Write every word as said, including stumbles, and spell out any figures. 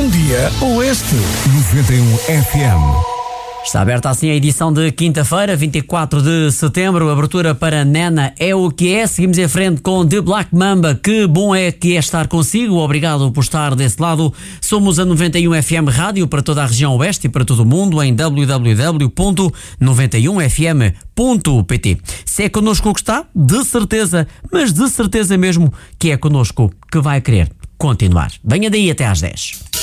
Um dia oeste. noventa e um F M. Está aberta assim a edição de quinta-feira, vinte e quatro de setembro. Abertura para Nena é o que é. Seguimos em frente com The Black Mamba. Que bom é que é estar consigo. Obrigado por estar desse lado. Somos a noventa e um F M Rádio para toda a região oeste e para todo o mundo em w w w ponto noventa e um f m ponto p t. Se é connosco que está, de certeza, mas de certeza mesmo que é connosco que vai querer continuar. Venha daí até às dez.